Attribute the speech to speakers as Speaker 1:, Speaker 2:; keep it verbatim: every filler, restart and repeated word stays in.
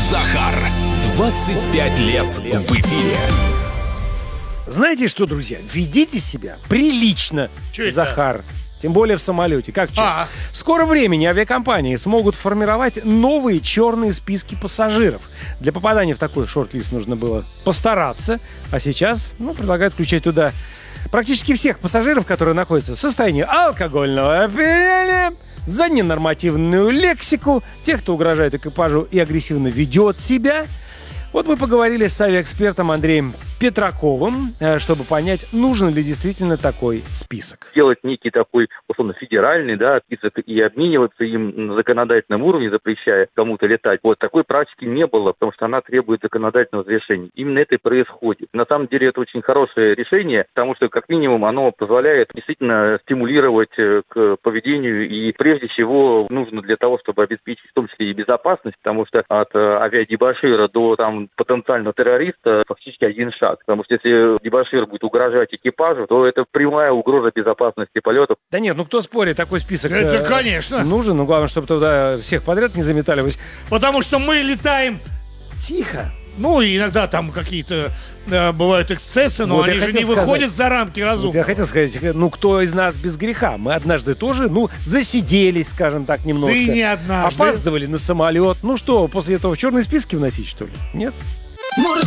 Speaker 1: Захар. двадцать пять лет в эфире.
Speaker 2: Знаете что, друзья, ведите себя прилично,
Speaker 3: Чё
Speaker 2: Захар. Это? Тем более в самолете. Как что?
Speaker 3: А.
Speaker 2: В скором времени авиакомпании смогут формировать новые черные списки пассажиров. Для попадания в такой шорт-лист нужно было постараться. А сейчас, ну, предлагают включать туда практически всех пассажиров, которые находятся в состоянии алкогольного опьянения, за ненормативную лексику, тех, кто угрожает экипажу и агрессивно ведет себя. Вот мы поговорили с авиаэкспертом Андреем Петраковым, чтобы понять, нужен ли действительно такой список.
Speaker 4: Делать некий такой, условно, федеральный, да, список и обмениваться им на законодательном уровне, запрещая кому-то летать. Вот такой практики не было, потому что она требует законодательного разрешения. Именно это и происходит. На самом деле это очень хорошее решение, потому что, как минимум, оно позволяет действительно стимулировать к поведению. И прежде всего нужно для того, чтобы обеспечить в том числе и безопасность, потому что от авиадебошира до там потенциального террориста фактически один шаг. Потому что если дебошир будет угрожать экипажу, то это прямая угроза безопасности полетов.
Speaker 2: Да нет, ну кто спорит, такой список
Speaker 3: Это,
Speaker 2: э,
Speaker 3: конечно.
Speaker 2: нужен. Ну, главное, чтобы туда всех подряд не заметали.
Speaker 3: Потому что мы летаем тихо. Ну, и иногда там какие-то э, бывают эксцессы, но
Speaker 2: Вот
Speaker 3: они же не
Speaker 2: сказать,
Speaker 3: выходят за рамки разумного.
Speaker 2: Вот я хотел сказать, ну, кто из нас без греха? Мы однажды тоже, ну, засиделись, скажем так, немножко.
Speaker 3: Да и не однажды.
Speaker 2: Опаздывали на самолет. Ну что, после этого в черные списки вносить, что ли? Нет?